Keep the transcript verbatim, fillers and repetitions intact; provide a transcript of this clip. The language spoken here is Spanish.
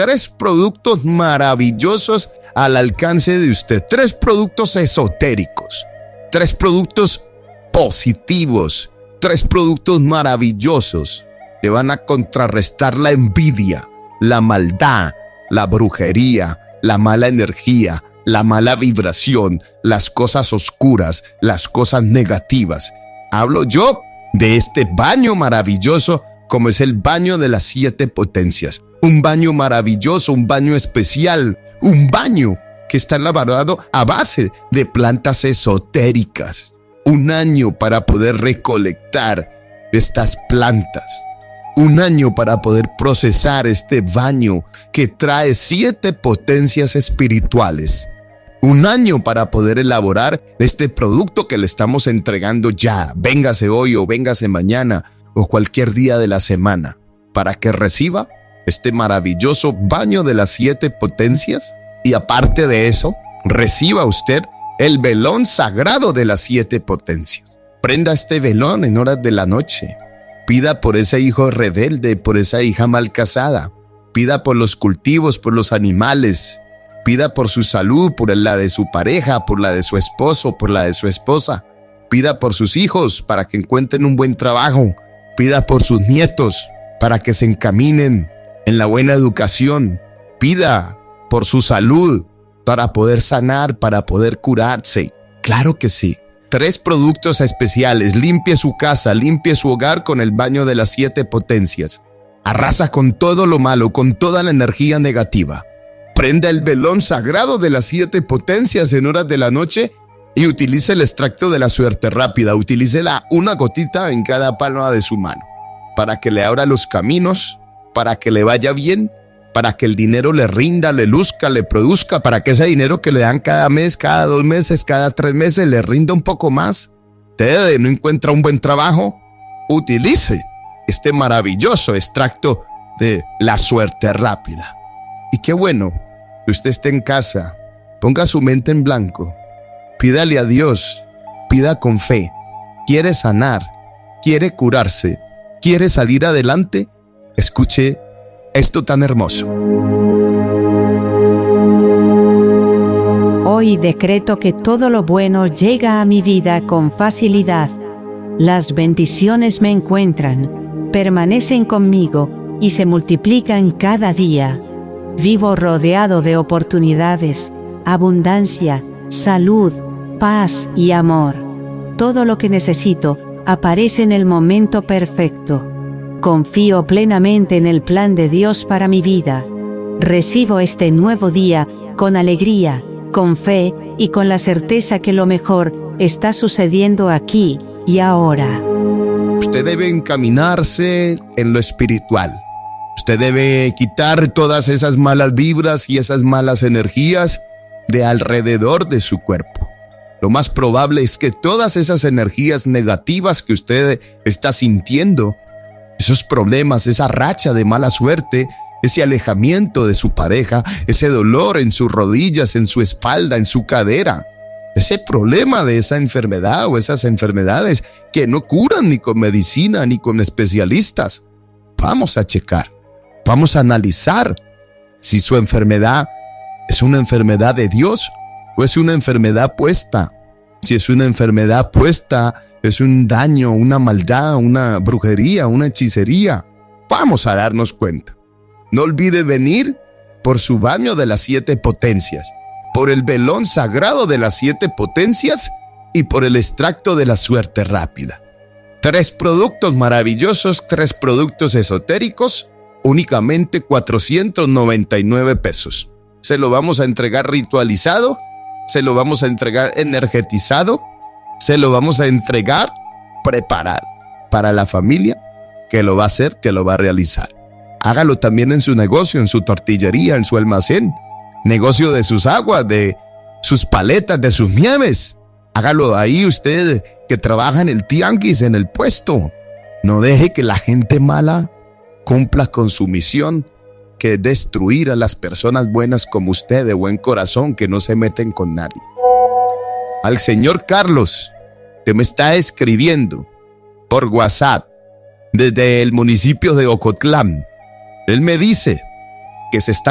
tres productos maravillosos al alcance de usted. Tres productos esotéricos, tres productos positivos, tres productos maravillosos. Le van a contrarrestar la envidia, la maldad, la brujería, la mala energía, la mala vibración, las cosas oscuras, las cosas negativas. Hablo yo de este baño maravilloso como es el baño de las siete potencias. Un baño maravilloso, un baño especial, un baño que está elaborado a base de plantas esotéricas. Un año para poder recolectar estas plantas. Un año para poder procesar este baño que trae siete potencias espirituales. Un año para poder elaborar este producto que le estamos entregando ya. Véngase hoy o véngase mañana o cualquier día de la semana para que reciba este maravilloso baño de las siete potencias. Y aparte de eso, reciba usted el velón sagrado de las siete potencias. Prenda este velón en horas de la noche. Pida por ese hijo rebelde, por esa hija mal casada. Pida por los cultivos, por los animales. Pida por su salud, por la de su pareja, por la de su esposo, por la de su esposa. Pida por sus hijos para que encuentren un buen trabajo. Pida por sus nietos para que se encaminen en la buena educación. Pida por su salud para poder sanar, para poder curarse. Claro que sí. Tres productos especiales. Limpie su casa, limpie su hogar con el baño de las siete potencias. Arrasa con todo lo malo, con toda la energía negativa. Prenda el velón sagrado de las siete potencias en horas de la noche y utilice el extracto de la suerte rápida. Utilícela una gotita en cada palma de su mano para que le abra los caminos, para que le vaya bien, para que el dinero le rinda, le luzca, le produzca, para que ese dinero que le dan cada mes, cada dos meses, cada tres meses, le rinda un poco más. Usted no encuentra un buen trabajo, utilice este maravilloso extracto de la suerte rápida. Y qué bueno que usted esté en casa, ponga su mente en blanco, pídale a Dios, pida con fe, quiere sanar, quiere curarse, quiere salir adelante, escuche esto tan hermoso. Hoy decreto que todo lo bueno llega a mi vida con facilidad. Las bendiciones me encuentran, permanecen conmigo y se multiplican cada día. Vivo rodeado de oportunidades, abundancia, salud, paz y amor. Todo lo que necesito aparece en el momento perfecto. Confío plenamente en el plan de Dios para mi vida. Recibo este nuevo día con alegría, con fe y con la certeza que lo mejor está sucediendo aquí y ahora. Usted debe encaminarse en lo espiritual. Usted debe quitar todas esas malas vibras y esas malas energías de alrededor de su cuerpo. Lo más probable es que todas esas energías negativas que usted está sintiendo, esos problemas, esa racha de mala suerte, ese alejamiento de su pareja, ese dolor en sus rodillas, en su espalda, en su cadera, ese problema de esa enfermedad o esas enfermedades que no curan ni con medicina ni con especialistas. Vamos a checar, vamos a analizar si su enfermedad es una enfermedad de Dios o es una enfermedad puesta. Si es una enfermedad puesta, es un daño, una maldad, una brujería, una hechicería. Vamos a darnos cuenta. No olvide venir por su baño de las siete potencias, por el velón sagrado de las siete potencias y por el extracto de la suerte rápida. Tres productos maravillosos, tres productos esotéricos, únicamente cuatrocientos noventa y nueve pesos. Se lo vamos a entregar ritualizado, se lo vamos a entregar energetizado, se lo vamos a entregar preparado para la familia que lo va a hacer, que lo va a realizar. Hágalo también en su negocio, en su tortillería, en su almacén, negocio de sus aguas, de sus paletas, de sus nieves. Hágalo ahí usted que trabaja en el tianguis, en el puesto. No deje que la gente mala cumpla con su misión, que es destruir a las personas buenas como usted, de buen corazón, que no se meten con nadie. Al señor Carlos, que me está escribiendo por WhatsApp desde el municipio de Ocotlán, él me dice que se está